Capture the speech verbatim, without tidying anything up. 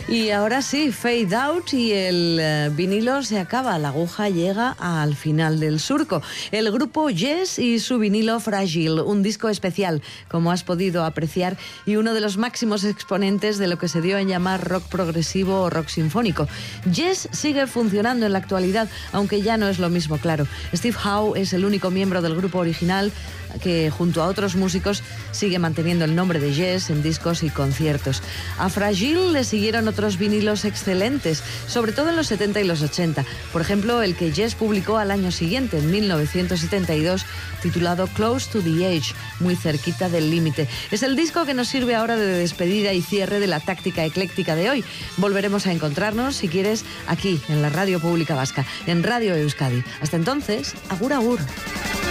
Y ahora sí, fade out y el eh, vinilo se acaba, la aguja llega al final del surco. El grupo Yes y su vinilo Frágil, un disco especial, como has podido apreciar, y uno de los máximos exponentes de lo que se dio en llamar rock progresivo o rock sinfónico. Yes sigue funcionando en la actualidad, aunque ya no es lo mismo, claro. Steve Howe es el único miembro del grupo original que, junto a otros músicos, sigue manteniendo el nombre de Yes en discos y conciertos. A Frágil le siguieron otros vinilos excelentes, sobre todo en los setenta y los ochenta. Por ejemplo, el que Yes publicó al año siguiente, en mil novecientos setenta y dos, titulado Close to the Edge, muy cerquita del límite. Es el disco que nos sirve ahora de despedida y cierre de la táctica ecléctica de hoy. Volveremos a encontrarnos, si quieres, aquí, en la Radio Pública Vasca, en Radio Euskadi. Hasta entonces, agur agur.